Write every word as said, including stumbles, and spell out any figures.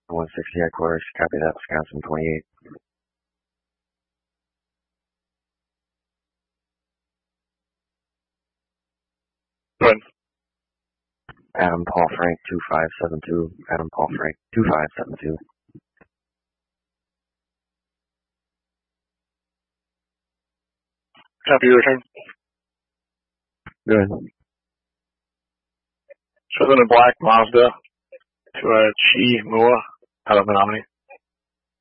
one sixty headquarters, copy that, Wisconsin twenty-eight. Good. Adam Paul Frank two five seven two. Adam Paul Frank two five seven two. Copy your return. Good. Southern and Black Mazda to a Chi Mua out of Menominee.